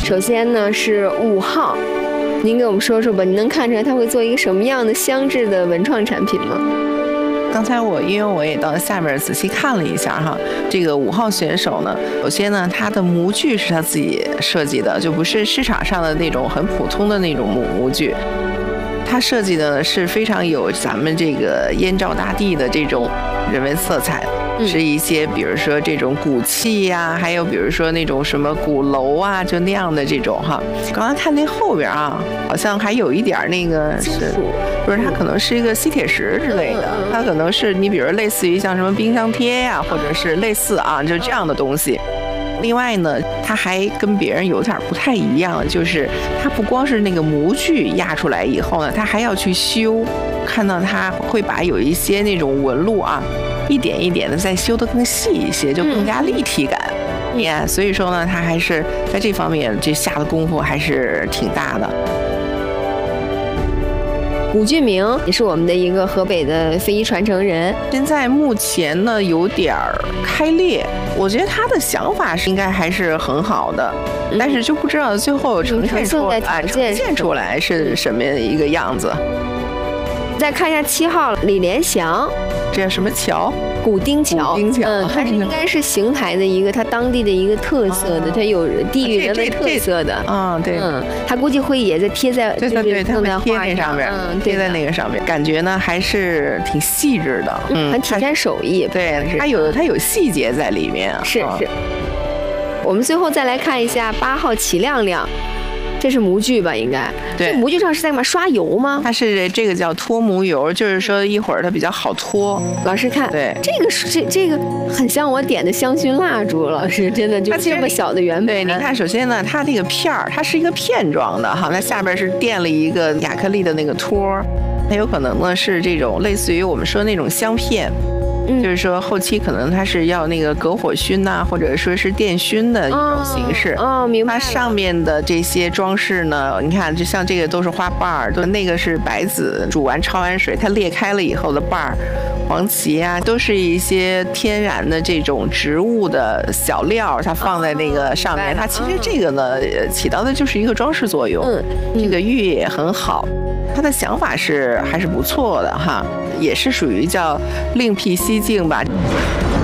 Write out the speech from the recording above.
首先呢是5号，您给我们说说吧，你能看出来他会做一个什么样的镶制的文创产品吗？ 刚才因为我也到下面仔细看了一下哈，这个5号选手呢，首先呢，他的模具是他自己设计的，就不是市场上的那种很普通的那种模具。他设计的是非常有咱们这个燕赵大地的这种人文色彩，是一些比如说这种古器呀，还有比如说那种什么鼓楼啊，就那样的这种哈。刚才看那后边啊，好像还有一点那个是，不是它可能是一个吸铁石之类的，它可能是你比如类似于像什么冰箱贴呀，或者是类似啊，就这样的东西。另外呢，它还跟别人有点不太一样，就是它不光是那个模具压出来以后呢，它还要去修，看到它会把有一些那种纹路啊，一点一点的再修得更细一些，就更加立体感。所以说呢，它还是在这方面这下的功夫还是挺大的。 古俊明也是我们的一个河北的非遗传承人， 现在目前呢有点开裂，我觉得他的想法是应该还是很好的，但是就不知道最后呈现出来是什么一个样子。 再看一下7号李连祥， 这叫什么桥？ 古丁桥，它是应该是邢台的一个它当地的一个特色的，它有地域人文特色的。 对， 它估计会也在贴在对， 弄在贴那上面，贴在那个上面，感觉呢还是挺细致的， 很体现手艺。 对，它有细节在里面啊。 是。我们最后再来看一下8号齐亮亮。这是模具吧？应该对，模具上是在干嘛？刷油吗？ 它是这个叫脱模油，就是说一会儿它比较好脱。 老师看， 对， 这个很像我点的香薰蜡烛。老师真的就这么小的圆盘。 对，你看，首先呢，它那个片儿，它是一个片状的哈，它下边是垫了一个亚克力的那个托，它有可能呢是这种类似于我们说那种香片。就是说后期可能它是要那个隔火熏呐，或者说是电熏的一种形式。 明白。 它上面的这些装饰呢，你看，就像这个都是花瓣儿，那个是白子煮完焯完水，它裂开了以后的瓣儿，黄芪啊，都是一些天然的这种植物的小料，它放在那个上面。它其实这个呢，起到的就是一个装饰作用。这个寓意也很好。他的想法还是不错的哈，也是属于叫另辟蹊径吧。